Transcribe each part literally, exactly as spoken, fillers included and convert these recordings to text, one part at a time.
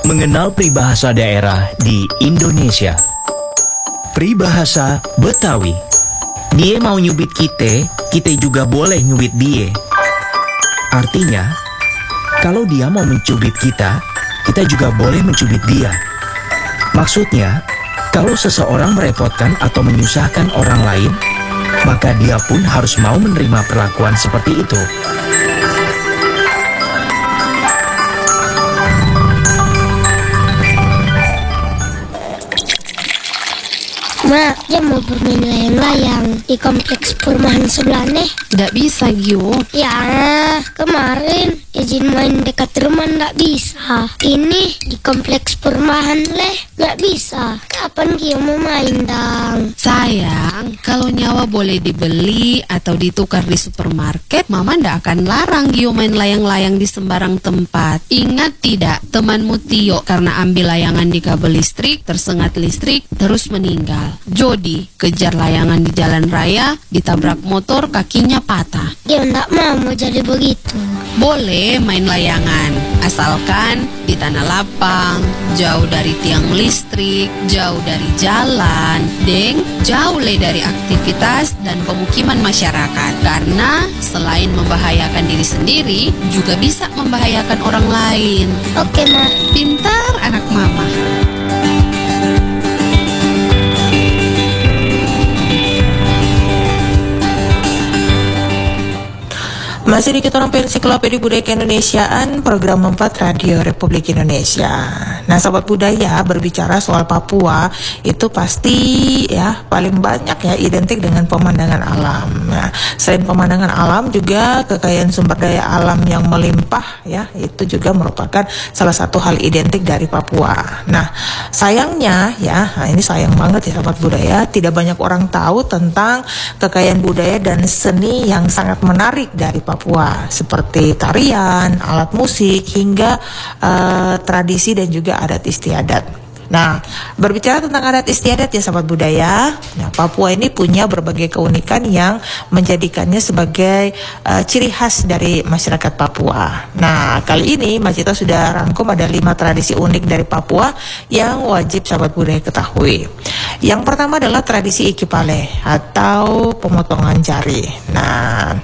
Mengenal peribahasa daerah di Indonesia. Peribahasa Betawi. Dia mau nyubit kita, kita juga boleh nyubit dia. Artinya, kalau dia mau mencubit kita, kita juga boleh mencubit dia. Maksudnya, kalau seseorang merepotkan atau menyusahkan orang lain, maka dia pun harus mau menerima perlakuan seperti itu. Ma, dia mau bermain layang-layang di kompleks perumahan sebelah nih. Nggak bisa, Gio. Ya, kemarin izin main dekat rumah nggak bisa. Ini di kompleks perumahan leh, nggak bisa. Kapan Gio mau main dang? Sayang, kalau nyawa boleh dibeli atau ditukar di supermarket, Mama nggak akan larang Gio main layang-layang di sembarang tempat. Ingat tidak, temanmu Tio karena ambil layangan di kabel listrik, tersengat listrik, terus meninggal. Jody kejar layangan di jalan raya, ditabrak motor, kakinya patah. Dia nggak mau mau jadi begitu. Boleh main layangan, asalkan di tanah lapang, jauh dari tiang listrik, jauh dari jalan, deng, jauh le dari aktivitas dan pemukiman masyarakat. Karena selain membahayakan diri sendiri, juga bisa membahayakan orang lain. Oke, Ma. Pintar anak Mama. Masih di Kita Orang Ensiklopedia Budaya Keindonesiaan, program empat Radio Republik Indonesia. Nah, sahabat budaya, berbicara soal Papua itu pasti ya paling banyak ya identik dengan pemandangan alam. Nah, selain pemandangan alam juga kekayaan sumber daya alam yang melimpah ya, itu juga merupakan salah satu hal identik dari Papua. Nah, sayangnya ya, nah ini sayang banget ya sahabat budaya, tidak banyak orang tahu tentang kekayaan budaya dan seni yang sangat menarik dari Papua. Papua, seperti tarian, alat musik, hingga uh, tradisi dan juga adat istiadat. Nah, berbicara tentang adat istiadat ya sahabat budaya, nah, Papua ini punya berbagai keunikan yang menjadikannya sebagai uh, ciri khas dari masyarakat Papua. Nah, kali ini Mas Cito sudah rangkum ada lima tradisi unik dari Papua yang wajib sahabat budaya ketahui. Yang pertama adalah tradisi Ikipale atau pemotongan jari. Nah,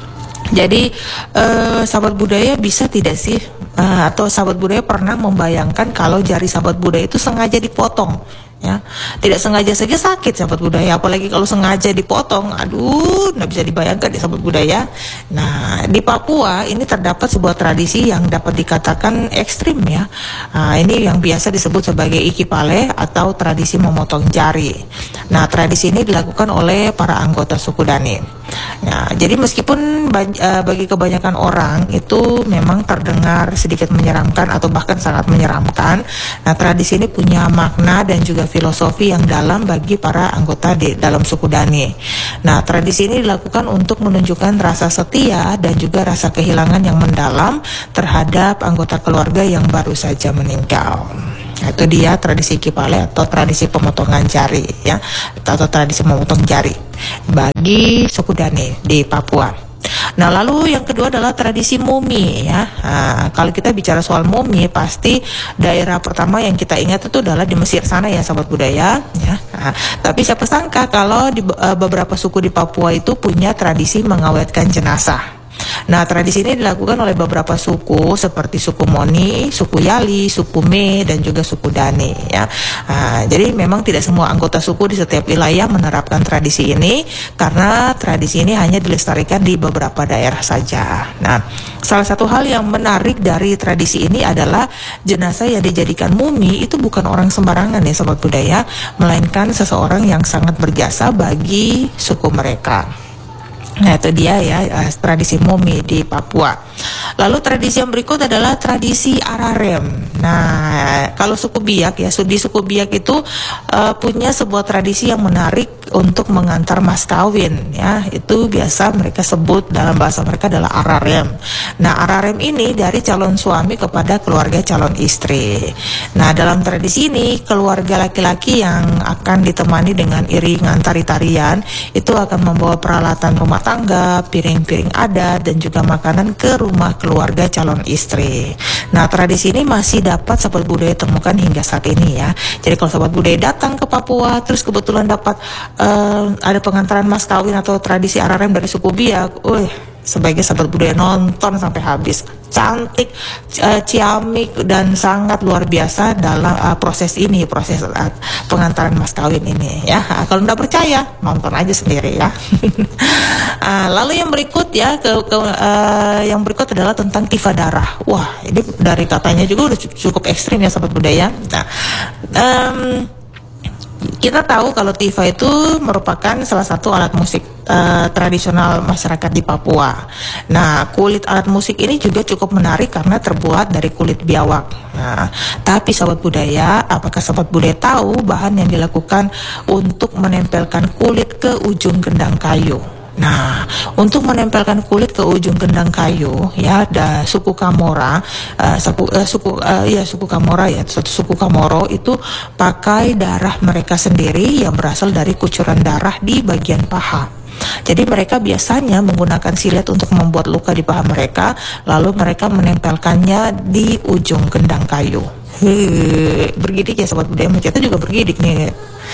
jadi eh, sahabat budaya bisa tidak sih eh, atau sahabat budaya pernah membayangkan kalau jari sahabat budaya itu sengaja dipotong ya, tidak sengaja saja sakit sahabat budaya, apalagi kalau sengaja dipotong, aduh nggak bisa dibayangkan di sahabat budaya. Nah, di Papua ini terdapat sebuah tradisi yang dapat dikatakan ekstrim ya. Nah, ini yang biasa disebut sebagai Ikipale atau tradisi memotong jari. Nah, tradisi ini dilakukan oleh para anggota suku Dani. Nah, jadi meskipun bagi kebanyakan orang itu memang terdengar sedikit menyeramkan atau bahkan sangat menyeramkan, nah tradisi ini punya makna dan juga filosofi yang dalam bagi para anggota di dalam suku Dani. Nah, tradisi ini dilakukan untuk menunjukkan rasa setia dan juga rasa kehilangan yang mendalam terhadap anggota keluarga yang baru saja meninggal. Nah, itu dia tradisi Ikipale atau tradisi pemotongan jari ya, atau tradisi memotong jari bagi suku Dani di Papua. Nah, lalu yang kedua adalah tradisi mumi ya. Nah, kalau kita bicara soal mumi, pasti daerah pertama yang kita ingat itu adalah di Mesir sana ya sahabat budaya ya. Nah, tapi siapa sangka kalau di uh, beberapa suku di Papua itu punya tradisi mengawetkan jenazah. Nah, tradisi ini dilakukan oleh beberapa suku seperti suku Moni, suku Yali, suku Me, dan juga suku Dani ya. Nah, jadi memang tidak semua anggota suku di setiap wilayah menerapkan tradisi ini karena tradisi ini hanya dilestarikan di beberapa daerah saja. Nah, salah satu hal yang menarik dari tradisi ini adalah jenazah yang dijadikan mumi itu bukan orang sembarangan ya sobat budaya, melainkan seseorang yang sangat berjasa bagi suku mereka. Nah, itu dia ya tradisi mumi di Papua. Lalu tradisi yang berikut adalah tradisi ararem. Nah, kalau suku Biak ya, di suku Biak itu uh, punya sebuah tradisi yang menarik untuk mengantar mas kawin ya. Itu biasa mereka sebut dalam bahasa mereka adalah ararem. Nah, ararem ini dari calon suami kepada keluarga calon istri. Nah, dalam tradisi ini keluarga laki-laki yang akan ditemani dengan iringan tari-tarian itu akan membawa peralatan rumah tangga, piring-piring adat dan juga makanan ke rumah keluarga calon istri. Nah, tradisi ini masih dapat sahabat budaya temukan hingga saat ini ya. Jadi kalau sahabat budaya datang ke Papua terus kebetulan dapat uh, ada pengantaran mas kawin atau tradisi ararem dari suku Biak, wih, sebagai sahabat budaya nonton sampai habis. Cantik, uh, ciamik dan sangat luar biasa dalam uh, proses ini, proses uh, pengantaran mas kawin ini ya. Uh, kalau nggak percaya nonton aja sendiri ya. uh, lalu yang berikut ya ke, ke uh, yang berikut adalah tentang tifa darah. Wah, ini dari katanya juga udah cukup ekstrim ya sahabat budaya. Nah, um, kita tahu kalau tifa itu merupakan salah satu alat musik uh, tradisional masyarakat di Papua. Nah, kulit alat musik ini juga cukup menarik karena terbuat dari kulit biawak. Nah, tapi sahabat budaya, apakah sahabat budaya tahu bahan yang dilakukan untuk menempelkan kulit ke ujung gendang kayu? Nah, untuk menempelkan kulit ke ujung gendang kayu, ya, ada suku Kamora, uh, suku, uh, suku, uh, ya suku Kamora ya, satu suku Kamoro itu pakai darah mereka sendiri yang berasal dari kucuran darah di bagian paha. Jadi mereka biasanya menggunakan silet untuk membuat luka di paha mereka, lalu mereka menempelkannya di ujung gendang kayu. Hei, bergidik ya sahabat budaya, kita juga bergidik nih.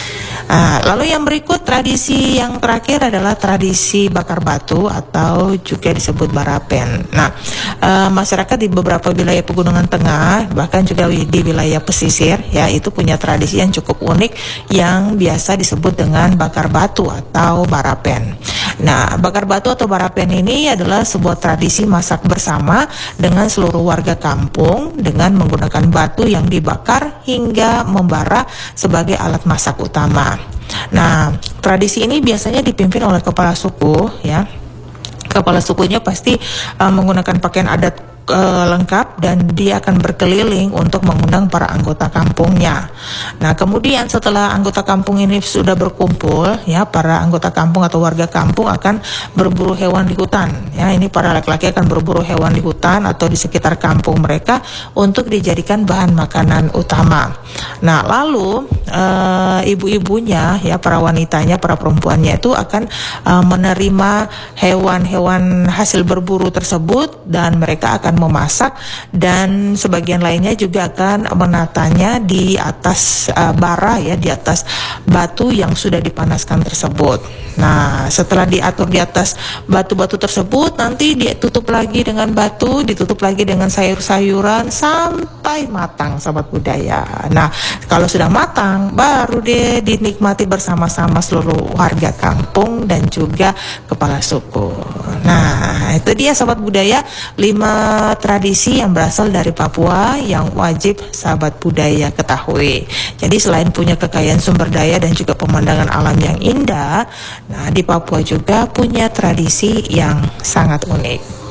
Nah, lalu yang berikut tradisi yang terakhir adalah tradisi bakar batu atau juga disebut barapen. Nah, e, masyarakat di beberapa wilayah pegunungan tengah bahkan juga di wilayah pesisir ya itu punya tradisi yang cukup unik yang biasa disebut dengan bakar batu atau barapen. Nah, bakar batu atau barapen ini adalah sebuah tradisi masak bersama dengan seluruh warga kampung dengan menggunakan batu yang dibakar hingga membara sebagai alat masak utama. Nah, tradisi ini biasanya dipimpin oleh kepala suku ya. Kepala sukunya pasti uh, menggunakan pakaian adat uh, lengkap dan dia akan berkeliling untuk mengundang para anggota kampungnya. Nah, kemudian setelah anggota kampung ini sudah berkumpul ya, para anggota kampung atau warga kampung akan berburu hewan di hutan. Ya, ini para laki-laki akan berburu hewan di hutan atau di sekitar kampung mereka untuk dijadikan bahan makanan utama. Nah, lalu uh, ibu-ibunya ya, para wanitanya, para perempuannya itu akan uh, menerima hewan-hewan hasil berburu tersebut dan mereka akan memasak dan sebagian lainnya juga akan menatanya di atas uh, bara ya, di atas batu yang sudah dipanaskan tersebut. Nah, setelah diatur di atas batu-batu tersebut, nanti ditutup lagi dengan batu, ditutup lagi dengan sayur-sayuran sampai matang, sahabat budaya. Nah, kalau sudah matang, baru deh dinikmati bersama-sama seluruh warga kampung dan juga kepala suku. Nah, itu dia sahabat budaya, lima tradisi yang berasal dari Papua yang wajib sahabat budaya ketahui. Jadi selain punya kekayaan sumber daya dan juga pemandangan alam yang indah, nah di Papua juga punya tradisi yang sangat unik.